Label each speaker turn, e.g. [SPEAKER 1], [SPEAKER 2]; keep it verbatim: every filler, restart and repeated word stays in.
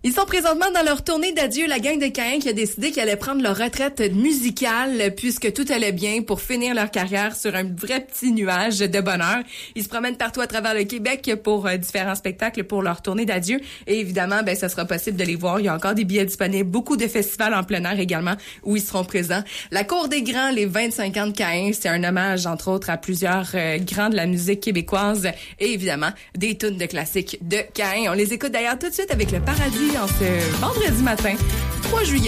[SPEAKER 1] Ils sont présentement dans leur tournée d'adieu, la gang de Caen qui a décidé qu'ils allaient prendre leur retraite musicale puisque tout allait bien pour finir leur carrière sur un vrai petit nuage de bonheur. Ils se promènent partout à travers le Québec pour euh, différents spectacles pour leur tournée d'adieu. Et évidemment, ben ça sera possible de les voir. Il y a encore des billets disponibles, beaucoup de festivals en plein air également où ils seront présents. La Cour des Grands, les vingt-cinq ans de Caen, c'est un hommage entre autres à plusieurs euh, grands de la musique québécoise et évidemment des tunes de classiques de Caen. On les écoute d'ailleurs tout de suite avec Le Paradis en ce vendredi matin, trois juillet.